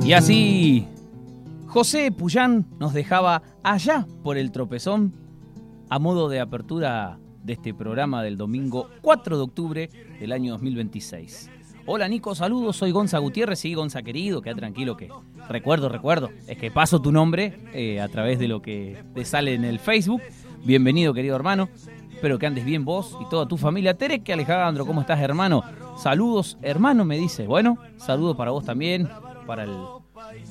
Y así, José Puyán nos dejaba allá por el tropezón a modo de apertura de este programa del domingo 4 de octubre del año 2026. Hola Nico, saludos, soy Gonza Gutiérrez, sí, Gonza querido, queda tranquilo que recuerdo, es que paso tu nombre a través de lo que te sale en el Facebook. Bienvenido querido hermano, espero que andes bien vos y toda tu familia. Tereque Alejandro, ¿cómo estás hermano? Saludos hermano, me dice. Bueno, saludos para vos también, para el